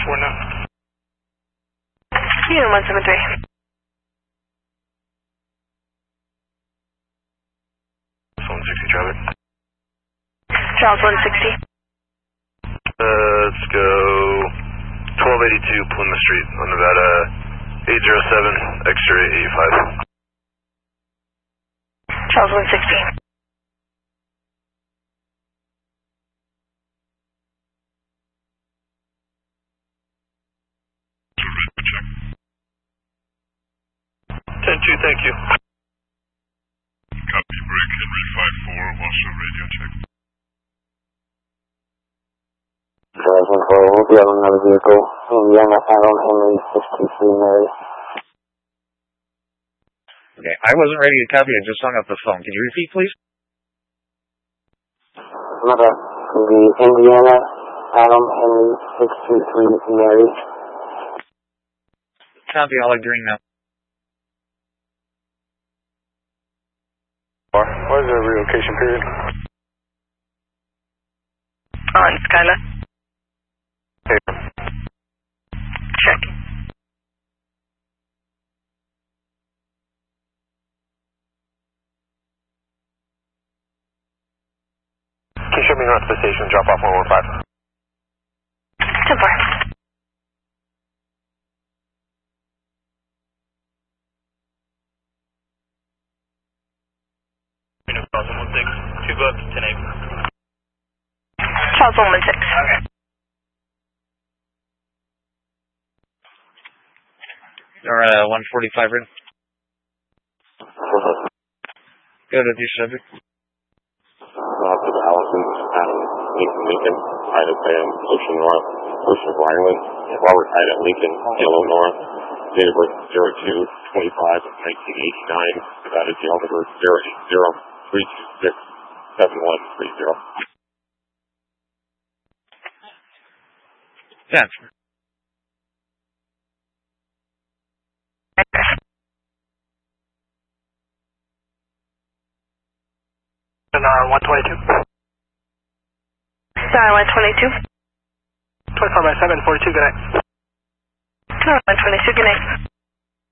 174 now. Unit 173. Phone 60 traffic. Charles 160. Let's go 1282 Plymouth Street on Nevada 807 X-ray 85. Charles 160. Thank you. Copy, break, Henry 5-4, watch the radio check. Verizon 4, we'll be on another vehicle. Indiana Adam Henry 63 Mary. Okay, I wasn't ready to copy, I just hung up the phone. Can you repeat, please? Another, the Indiana Adam Henry 63 Mary. Copy, all agreeing now. What is the relocation period? On Skylar. Check. Can you show me around to the station and drop off 115? 10-4. Charles 116, 2 bucks, 10-8. Charles 116. Okay. Or 145 ready. Go to the subject. To the Allison, Adam, Lincoln, Ida Sam, Ocean North, Ocean of Island, Robert Ida Lincoln, Yellow North, date of birth 02/25/1989, Nevada jail number 080-326-7130. Transfer. Sonar 122. Sonar 122. 24/7, 42, good night. Sonar 122, good night.